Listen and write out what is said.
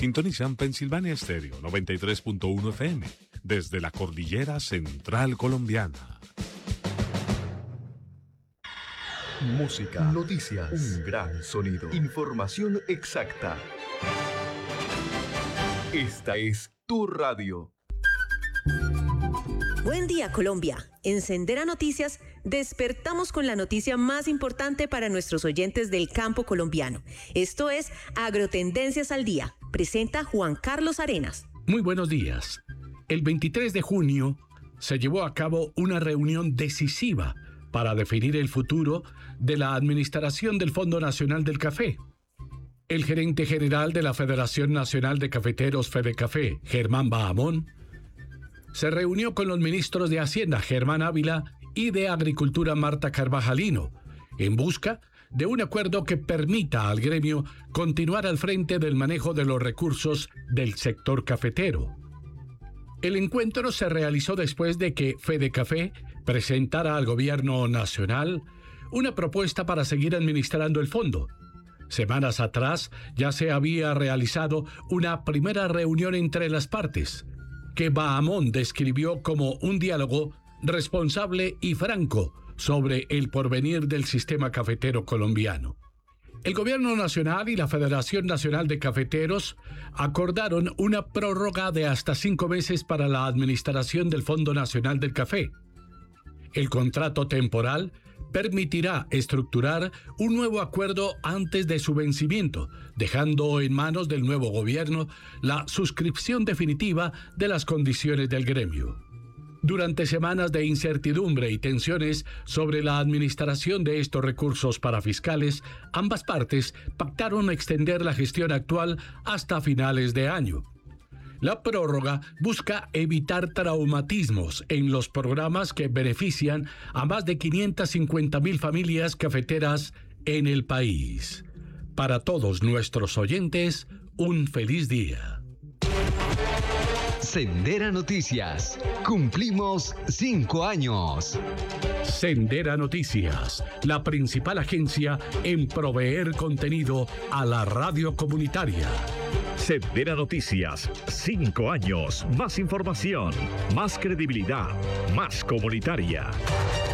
Sintonizan Pensilvania Estéreo 93.1 FM desde la cordillera central colombiana. Música, noticias, un gran sonido, información exacta. Esta es tu radio. Buen día, Colombia. En Sendera Noticias despertamos con la noticia más importante para nuestros oyentes del campo colombiano. Esto es Agrotendencias al Día. Presenta Juan Carlos Arenas. Muy buenos días. El 23 de junio se llevó a cabo una reunión decisiva para definir el futuro de la administración del Fondo Nacional del Café. El gerente general de la Federación Nacional de Cafeteros FEDECAFE, Germán Bahamón, se reunió con los ministros de Hacienda, Germán Ávila, y de Agricultura, Marta Carvajalino, en busca de un acuerdo que permita al gremio continuar al frente del manejo de los recursos del sector cafetero. El encuentro se realizó después de que FEDECAFE presentara al gobierno nacional una propuesta para seguir administrando el fondo. Semanas atrás ya se había realizado una primera reunión entre las partes, que Bahamón describió como un diálogo responsable y franco sobre el porvenir del sistema cafetero colombiano. El Gobierno Nacional y la Federación Nacional de Cafeteros acordaron una prórroga de hasta 5 meses para la administración del Fondo Nacional del Café. El contrato temporal permitirá estructurar un nuevo acuerdo antes de su vencimiento, dejando en manos del nuevo gobierno la suscripción definitiva de las condiciones del gremio. Durante semanas de incertidumbre y tensiones sobre la administración de estos recursos parafiscales, ambas partes pactaron extender la gestión actual hasta finales de año. La prórroga busca evitar traumatismos en los programas que benefician a más de 550,000 familias cafeteras en el país. Para todos nuestros oyentes, un feliz día. Sendera Noticias. Cumplimos 5 años. Sendera Noticias, la principal agencia en proveer contenido a la radio comunitaria. Sendera Noticias, 5 años, más información, más credibilidad, más comunitaria.